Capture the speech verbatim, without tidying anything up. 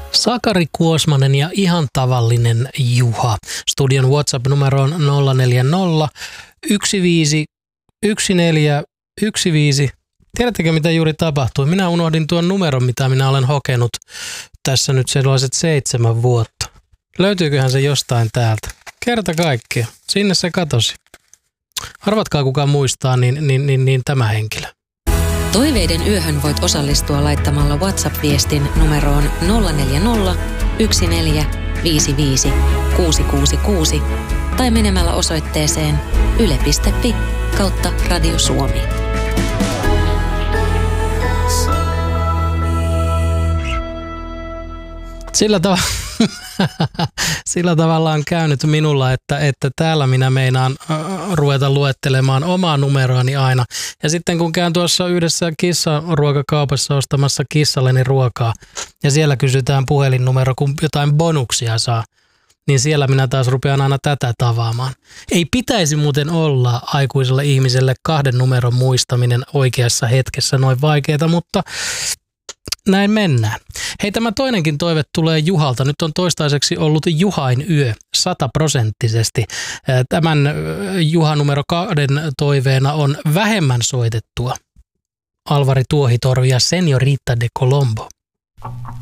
Sakari Kuosmanen ja ihan tavallinen Juha. Studion WhatsApp-numero on nolla neljä nolla yksi viisi yksi neljä yksi viisi. Tiedättekö, mitä juuri tapahtui? Minä unohdin tuon numeron, mitä minä olen hokenut tässä nyt sellaiset seitsemän vuotta. Löytyyköhän se jostain täältä? Kerta kaikkea. Sinne se katosi. Arvatkaa, kuka muistaa, niin, niin, niin, niin tämä henkilö. Toiveiden yöhön voit osallistua laittamalla WhatsApp-viestin numeroon nolla neljä nolla yksi neljä viisi viisi kuusi kuusi kuusi tai menemällä osoitteeseen yle piste fi kautta Radio Suomi. Sillä, tav- Sillä tavalla on käynyt minulla, että, että täällä minä meinaan äh, ruveta luettelemaan omaa numeroani aina. Ja sitten kun käyn tuossa yhdessä kissaruokakaupassa ostamassa kissalleni ruokaa ja siellä kysytään puhelinnumero, kun jotain bonuksia saa, niin siellä minä taas rupean aina tätä tavaamaan. Ei pitäisi muuten olla aikuiselle ihmiselle kahden numeron muistaminen oikeassa hetkessä noin vaikeaa, mutta näin mennään. Hei, tämä toinenkin toive tulee Juhalta. Nyt on toistaiseksi ollut Juhain yö sataprosenttisesti. Tämän Juha numero kahden toiveena on vähemmän soitettua Alvari Tuohitorvi ja Señorita de Colombo.